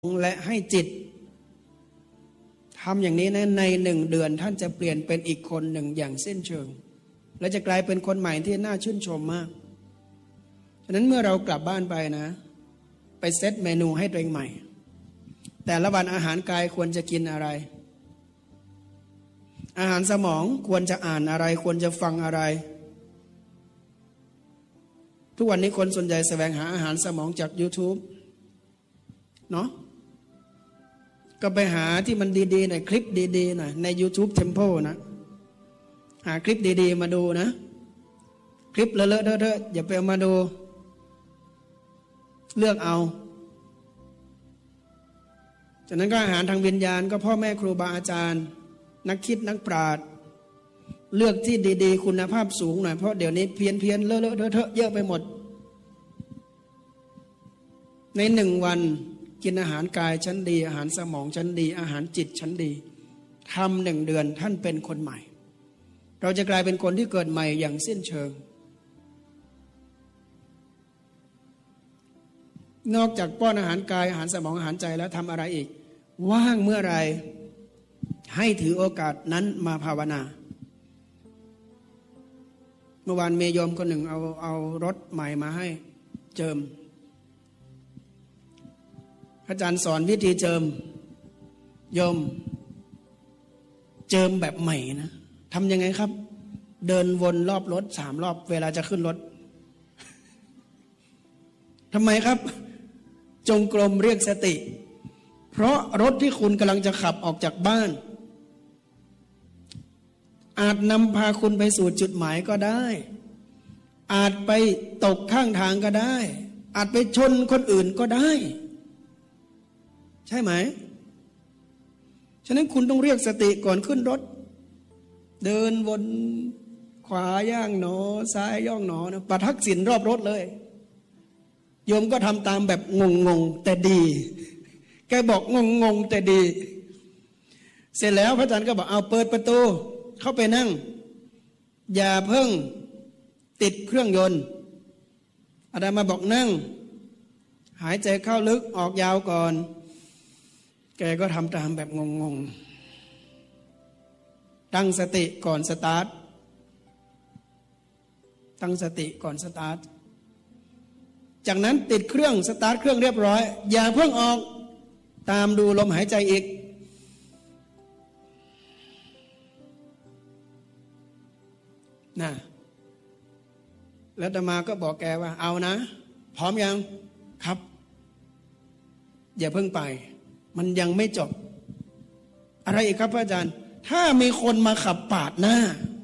และให้จิตทำอย่างนี้นะใน1 เดือนท่านจะเปลี่ยนเป็นอีกคนหนึ่งอย่างสิ้นเชิงและจะกลายเป็นคนใหม่ที่น่าชื่นชมมากฉะนั้นเมื่อเรากลับบ้านไปนะไปเซตเมนูให้ตัวเองใหม่แต่ละวันอาหารกายควรจะกินอะไรอาหารสมองควรจะอ่านอะไรควรจะฟังอะไรทุกวันนี้คนส่วนใหญ่แสวงหาอาหารสมองจาก YouTube เนาะก็ไปหาที่มันดีๆหน่อยคลิปดีๆหน่อยใน YouTube Temple นะหาคลิปดีๆมาดูนะคลิปเลอะๆเทอะๆอย่าไปเอามาดูเลือกเอาจากนั้นก็อาหารทางวิญญาณก็พ่อแม่ครูบาอาจารย์นักคิดนักปราชญ์เลือกที่ดีๆคุณภาพสูงหน่อยเพราะเดี๋ยวนี้เพี้ยนเลอะๆเทอะๆเยอะไปหมดใน1 วันกินอาหารกายชั้นดีอาหารสมองชั้นดีอาหารจิตชั้นดีทำ1 เดือนท่านเป็นคนใหม่เราจะกลายเป็นคนที่เกิดใหม่อย่างสิ้นเชิงนอกจากป้อนอาหารกายอาหารสมองอาหารใจแล้วทำอะไรอีกว่างเมื่อไรให้ถือโอกาสนั้นมาภาวนาเมื่อวานเมยมคนหนึ่งเอารถใหม่มาให้เจิมอาจารย์สอนวิธีเจิมโยมเจิมแบบใหม่นะทำยังไงครับเดินวนรอบรถ3 รอบเวลาจะขึ้นรถทำไมครับจงกรมเรียกสติเพราะรถที่คุณกำลังจะขับออกจากบ้านอาจนำพาคุณไปสู่จุดหมายก็ได้อาจไปตกข้างทางก็ได้อาจไปชนคนอื่นก็ได้ใช่ไหมฉะนั้นคุณต้องเรียกสติก่อนขึ้นรถเดินวนขวาย่างหนอซ้ายย่องหนอนะประทักษิณรอบรถเลยโยมก็ทำตามแบบงงแต่ดีแกบอกงงแต่ดีเสร็จแล้วพระอาจารย์ก็บอกเอาเปิดประตูเข้าไปนั่งอย่าเพิ่งติดเครื่องยนต์อาจารย์มาบอกนั่งหายใจเข้าลึกออกยาวก่อนแกก็ทำตามแบบงงตั้งสติก่อนสตาร์ทตั้งสติก่อนสตาร์ทจากนั้นติดเครื่องสตาร์ทเครื่องเรียบร้อยอย่าเพิ่งออกตามดูลมหายใจอีกนะแล้วอาตมาก็บอกแกว่าเอานะพร้อมยังครับอย่าเพิ่งไปมันยังไม่จบอะไรอีกครับพระอาจารย์ถ้ามีคนมาขับปาดหน้า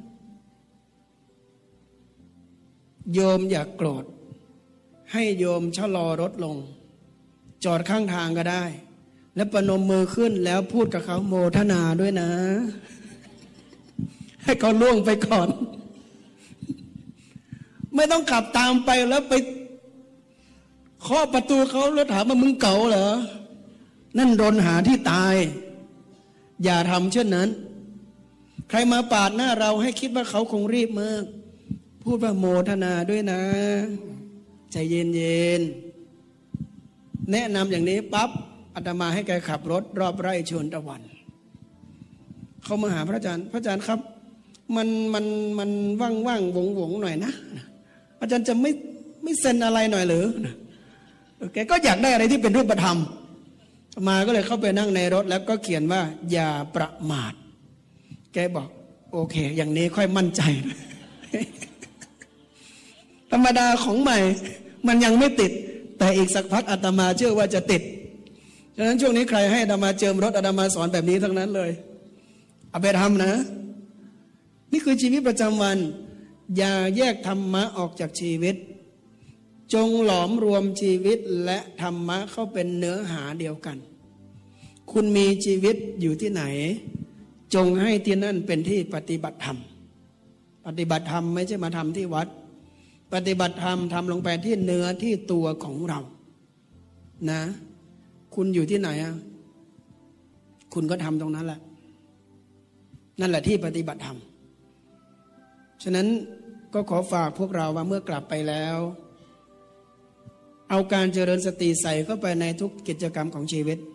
โยมอย่าโกรธให้โยมชะลอรถลงจอดข้างทางก็ได้แล้วประนมมือขึ้นแล้วพูดกับเขาโมทนาด้วยนะให้เขาล่วงไปก่อนไม่ต้องขับตามไปแล้วไปเคาะประตูเขาแล้วถามว่ามึงเก๋าเหรอนั่นรนหาที่ตายอย่าทำเช่นนั้นใครมาปาดหน้าเราให้คิดว่าเขาคงรีบมากพูดว่าโมทนาด้วยนะใจเย็นๆแนะนำอย่างนี้ปั๊บอาตมาให้แกขับรถรอบไร่ชวนตะวันเขามาหาพระอาจารย์ครับมันว่างๆวงๆหน่อยนะอาจารย์จะไม่เซ็นอะไรหน่อยหรือแกก็อยากได้อะไรที่เป็นรูปธรรมมาก็เลยเข้าไปนั่งในรถแล้วก็เขียนว่าอย่าประมาทแกบอกโอเคอย่างนี้ค่อยมั่นใจธรรมดาของใหม่มันยังไม่ติดแต่อีกสักพักอาตมาเชื่อว่าจะติดฉะนั้นช่วงนี้ใครให้อาตมาเจิมรถอาตมาสอนแบบนี้ทั้งนั้นเลยเอาไปทำนะนี่คือชีวิตประจำวันอย่าแยกธรรมะออกจากชีวิตจงหลอมรวมชีวิตและธรรมะเข้าเป็นเนื้อหาเดียวกันคุณมีชีวิตอยู่ที่ไหนจงให้ที่นั่นเป็นที่ปฏิบัติธรรมปฏิบัติธรรมไม่ใช่มาทำที่วัดปฏิบัติธรรมทำลงไปที่เนื้อที่ตัวของเรานะคุณอยู่ที่ไหนอ่ะคุณก็ทำตรงนั้นแหละนั่นแหละที่ปฏิบัติธรรมฉะนั้นก็ขอฝากพวกเราว่าเมื่อกลับไปแล้วเอาการเจริญสติใส่เข้าไปในทุกกิจกรรมของชีวิต